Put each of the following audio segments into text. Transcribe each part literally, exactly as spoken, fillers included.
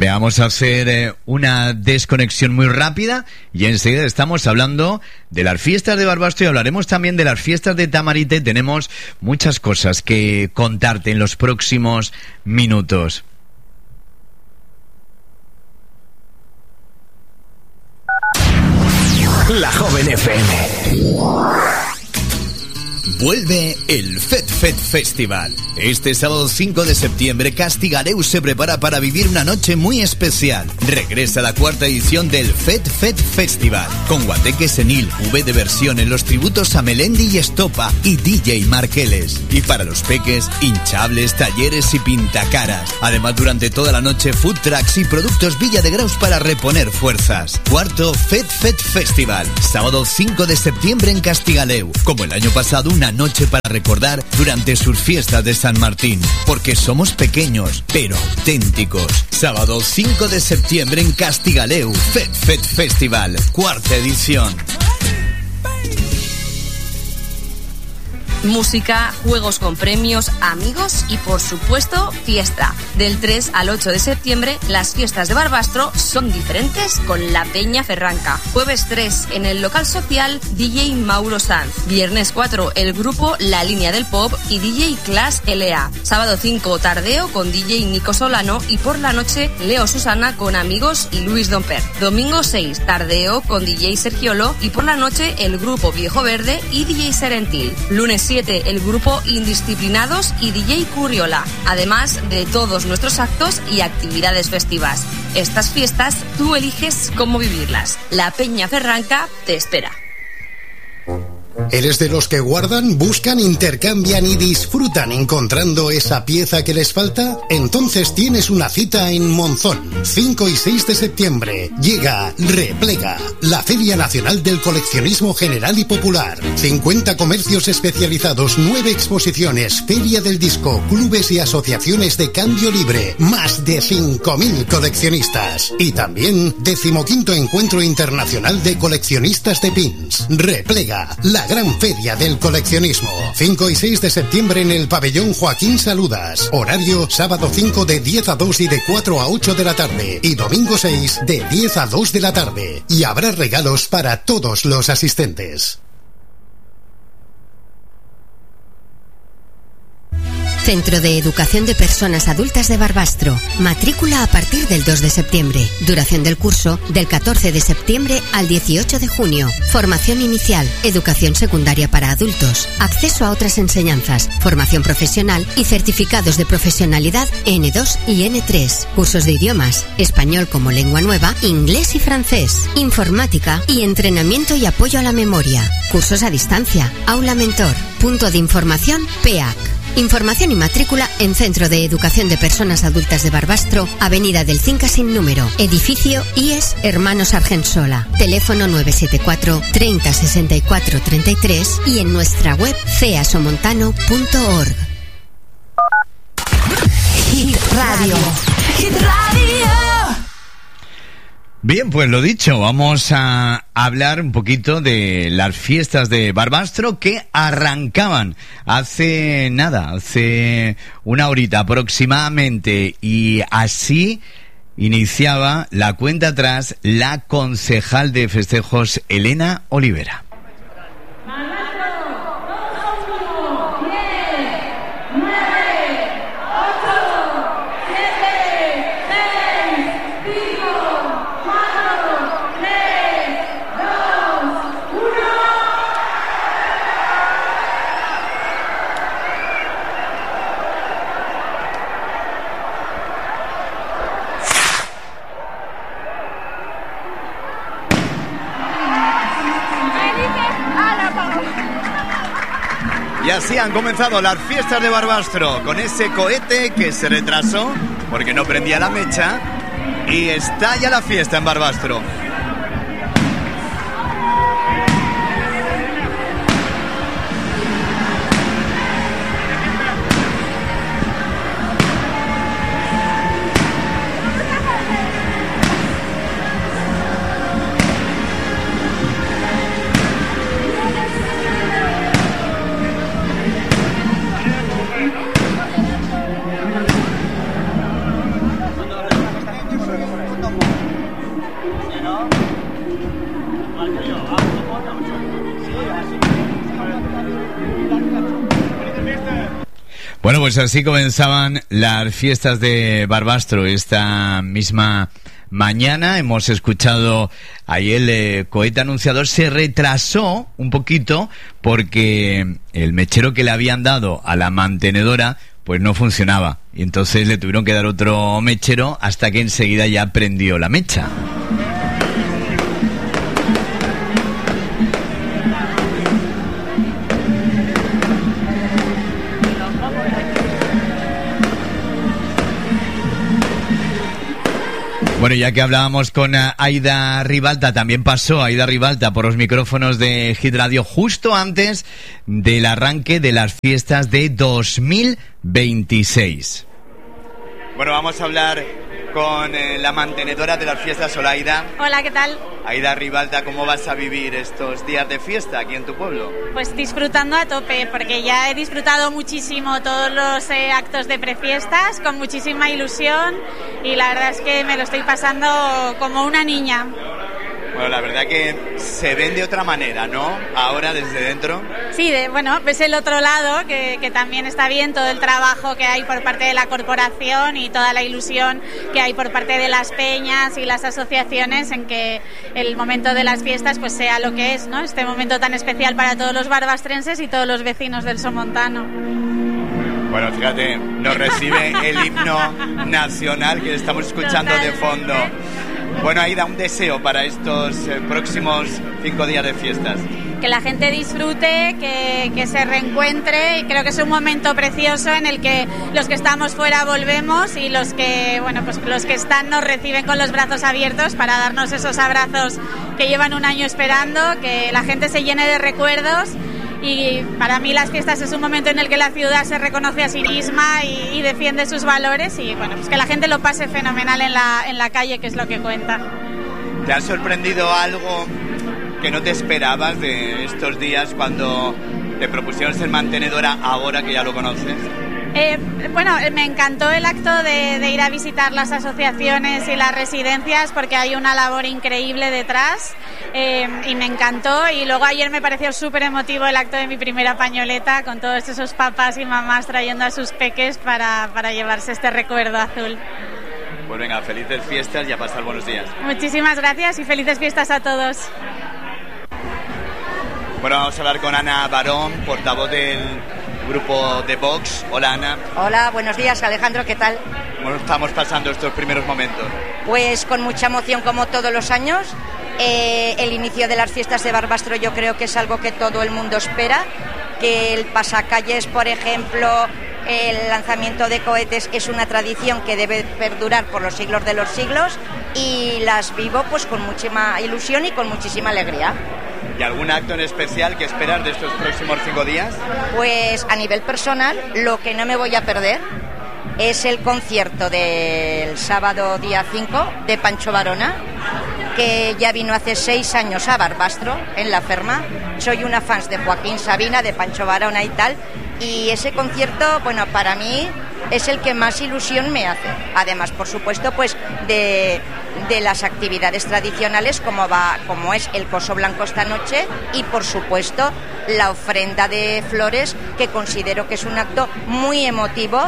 Vale, vamos a hacer eh, una desconexión muy rápida y enseguida estamos hablando de las fiestas de Barbastro y hablaremos también de las fiestas de Tamarite. Tenemos muchas cosas que contarte en los próximos minutos. La Joven F M. Vuelve el FetFet Festival. Este sábado cinco de septiembre, Castigareu se prepara para vivir una noche muy especial. Regresa la cuarta edición del FetFet Festival, con Guateque Senil, V de versión en los tributos a Melendi y Estopa y D J Marqueles. Y para los peques, hinchables, talleres y pintacaras. Además, durante toda la noche, food trucks y productos Villa de Graus para reponer fuerzas. Cuarto FetFet Festival, sábado cinco de septiembre en Castigaleu. Como el año pasado, una noche para recordar durante sus fiestas de San Martín, porque somos pequeños pero auténticos. Sábado cinco de septiembre en Castigaleu, FetFet Festival, cuarta edición. Música, juegos con premios, amigos y por supuesto fiesta. Del tres al ocho de septiembre las fiestas de Barbastro son diferentes con la Peña Ferranca. Jueves tres en el local social D J Mauro Sanz. Viernes cuatro el grupo La Línea del Pop y D J Class L A. Sábado cinco tardeo con D J Nico Solano y por la noche Leo Susana con amigos y Luis Domper. Domingo seis tardeo con D J Sergiolo y por la noche el grupo Viejo Verde y D J Serentil. Lunes siete el grupo Indisciplinados y D J Curriola, además de todos nuestros actos y actividades festivas. Estas fiestas tú eliges cómo vivirlas. La Peña Ferranca te espera. ¿Eres de los que guardan, buscan, intercambian y disfrutan encontrando esa pieza que les falta? Entonces tienes una cita en Monzón. cinco y seis de septiembre. Llega Replega, la Feria Nacional del Coleccionismo General y Popular. cincuenta comercios especializados, nueve exposiciones, Feria del Disco, clubes y asociaciones de cambio libre. Más de cinco mil coleccionistas. Y también decimoquinto Encuentro Internacional de Coleccionistas de Pins. Replega, la gran feria del coleccionismo. cinco y seis de septiembre en el pabellón Joaquín Saludas. Horario sábado cinco de diez a dos y de cuatro a ocho de la tarde. Y domingo seis de diez a dos de la tarde. Y habrá regalos para todos los asistentes. Centro de Educación de Personas Adultas de Barbastro. Matrícula a partir del dos de septiembre. Duración del curso del catorce de septiembre al dieciocho de junio. Formación inicial, educación secundaria para adultos, acceso a otras enseñanzas, formación profesional y certificados de profesionalidad ene dos y ene tres. Cursos de idiomas, español como lengua nueva, inglés y francés, informática y entrenamiento y apoyo a la memoria. Cursos a distancia, aula mentor, punto de información P A C. Información y matrícula en Centro de Educación de Personas Adultas de Barbastro, Avenida del Cinca sin número, edificio I E S Hermanos Argensola, teléfono nueve siete cuatro, treinta, sesenta y cuatro, treinta y tres y en nuestra web ceasomontano punto org. Hit Radio. Hit Radio. Bien, pues lo dicho, vamos a hablar un poquito de las fiestas de Barbastro que arrancaban hace nada, hace una horita aproximadamente, y así iniciaba la cuenta atrás la concejal de festejos Elena Olivera. Y así han comenzado las fiestas de Barbastro, con ese cohete que se retrasó porque no prendía la mecha, y estalla la fiesta en Barbastro. Bueno, pues así comenzaban las fiestas de Barbastro esta misma mañana. Hemos escuchado ahí el eh, cohete anunciador. Se retrasó un poquito porque el mechero que le habían dado a la mantenedora pues no funcionaba. Y entonces le tuvieron que dar otro mechero hasta que enseguida ya prendió la mecha. Bueno, ya que hablábamos con Aida Ribalta, también pasó Aida Ribalta por los micrófonos de Hit Radio justo antes del arranque de las fiestas de dos mil veintiséis. Bueno, vamos a hablar con eh, la mantenedora de las fiestas. Hola, Aida. Hola, ¿qué tal? Aida Ribalta, ¿cómo vas a vivir estos días de fiesta aquí en tu pueblo? Pues disfrutando a tope, porque ya he disfrutado muchísimo todos los eh, actos de prefiestas, con muchísima ilusión, y la verdad es que me lo estoy pasando como una niña. Bueno, la verdad que se ven de otra manera, ¿no? Ahora desde dentro. Sí, de, bueno, ves el otro lado, que, que también está bien todo el trabajo que hay por parte de la corporación y toda la ilusión que hay por parte de las peñas y las asociaciones en que el momento de las fiestas pues sea lo que es, ¿no? Este momento tan especial para todos los barbastrenses y todos los vecinos del Somontano. Bueno, fíjate, nos recibe el himno nacional que estamos escuchando Totalmente. de fondo. Bueno, Aida, un deseo para estos eh, próximos cinco días de fiestas. Que la gente disfrute, que, que se reencuentre, y creo que es un momento precioso en el que los que estamos fuera volvemos y los que, bueno, pues los que están nos reciben con los brazos abiertos para darnos esos abrazos que llevan un año esperando, que la gente se llene de recuerdos. Y para mí las fiestas es un momento en el que la ciudad se reconoce a sí misma y, y defiende sus valores, y bueno, pues que la gente lo pase fenomenal en la, en la calle, que es lo que cuenta. ¿Te ha sorprendido algo que no te esperabas de estos días cuando te propusieron ser mantenedora ahora que ya lo conoces? Eh, bueno, me encantó el acto de, de ir a visitar las asociaciones y las residencias, porque hay una labor increíble detrás, eh, y me encantó. Y luego ayer me pareció súper emotivo el acto de mi primera pañoleta, con todos esos papás y mamás trayendo a sus peques para, para llevarse este recuerdo azul. Pues venga, felices fiestas y a pasar buenos días. Muchísimas gracias y felices fiestas a todos. Bueno, vamos a hablar con Ana Barón, portavoz del grupo de Vox. Hola, Ana. Hola, buenos días, Alejandro, ¿qué tal? ¿Cómo estamos pasando estos primeros momentos? Pues con mucha emoción, como todos los años. Eh, el inicio de las fiestas de Barbastro yo creo que es algo que todo el mundo espera, que el pasacalles, por ejemplo, el lanzamiento de cohetes es una tradición que debe perdurar por los siglos de los siglos, y las vivo pues con muchísima ilusión y con muchísima alegría. ¿Y algún acto en especial que esperar de estos próximos cinco días? Pues a nivel personal, lo que no me voy a perder es el concierto del sábado día cinco de Pancho Varona, que ya vino hace seis años a Barbastro, en La Ferma. Soy una fan de Joaquín Sabina, de Pancho Varona y tal, y ese concierto, bueno, para mí es el que más ilusión me hace. Además, por supuesto, pues de, de las actividades tradicionales, como va, como es el coso blanco esta noche, y por supuesto la ofrenda de flores, que considero que es un acto muy emotivo,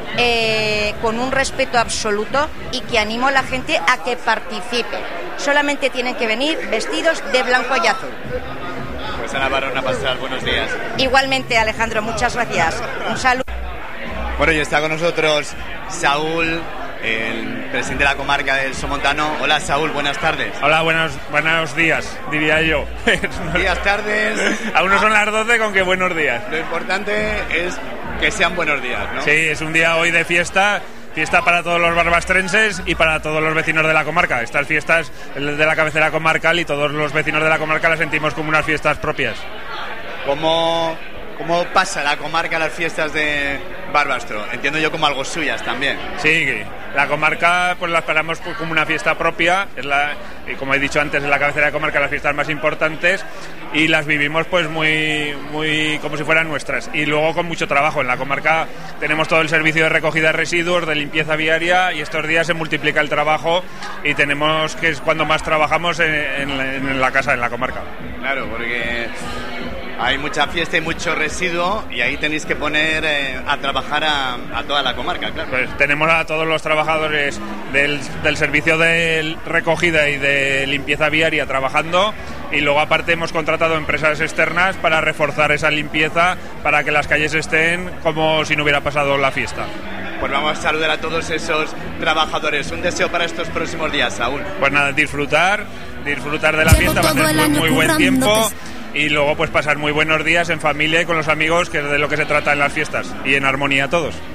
eh, con un respeto absoluto, y que animo a la gente a que participe. Solamente tienen que venir vestidos de blanco y azul. Pues Ana Barón, a pasar buenos días. Igualmente, Alejandro, muchas gracias. Un saludo. Bueno, y está con nosotros Saúl, el presidente de la comarca del Somontano. Hola, Saúl, buenas tardes. Hola, buenos, buenos días, diría yo. Días, tardes. Aún no son las doce, con que buenos días. Lo importante es que sean buenos días, ¿no? Sí, es un día hoy de fiesta. Fiesta para todos los barbastrenses y para todos los vecinos de la comarca. Estas fiestas de la cabecera comarcal, y todos los vecinos de la comarca las sentimos como unas fiestas propias. ¿Cómo, cómo pasa la comarca las fiestas de Barbastro? Entiendo yo como algo suyas también. Sí, la comarca pues la esperamos pues como una fiesta propia. Es la, y como he dicho antes, es la cabecera de comarca las fiestas más importantes, y las vivimos pues muy, muy como si fueran nuestras, y luego con mucho trabajo. En la comarca tenemos todo el servicio de recogida de residuos, de limpieza viaria, y estos días se multiplica el trabajo, y tenemos que es cuando más trabajamos en, en, en la casa, en la comarca. Claro, porque Hay mucha fiesta y mucho residuo y ahí tenéis que poner eh, a trabajar a, a toda la comarca, claro. Pues tenemos a todos los trabajadores del, del servicio de recogida y de limpieza viaria trabajando, y luego aparte hemos contratado empresas externas para reforzar esa limpieza para que las calles estén como si no hubiera pasado la fiesta. Pues vamos a saludar a todos esos trabajadores. Un deseo para estos próximos días, Saúl. Pues nada, disfrutar, disfrutar de la fiesta, va a ser muy, muy buen tiempo. Y luego pues pasar muy buenos días en familia y con los amigos, que es de lo que se trata en las fiestas, y en armonía todos.